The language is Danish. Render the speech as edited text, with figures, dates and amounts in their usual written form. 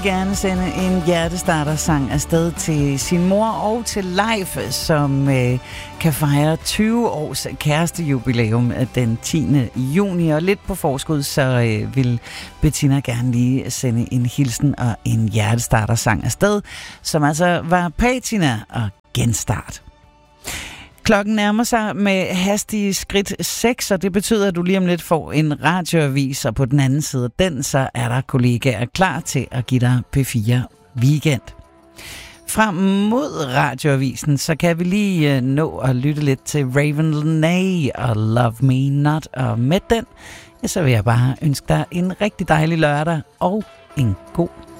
Gerne sende en hjertestarter-sang afsted til sin mor og til Leif, som kan fejre 20 års kærestejubilæum den 10. juni. Og lidt på forskud, så vil Bettina gerne lige sende en hilsen og en hjertestarter-sang afsted, som altså var Patina og Genstart. Klokken nærmer sig med hastige skridt 6, og det betyder, at du lige om lidt får en radioavis, og på den anden side af den, så er der kollegaer klar til at give dig P4 Weekend. Frem mod radioavisen, så kan vi lige nå at lytte lidt til Raven Lenae og Love Me Not, og med den, så vil jeg bare ønske dig en rigtig dejlig lørdag og en god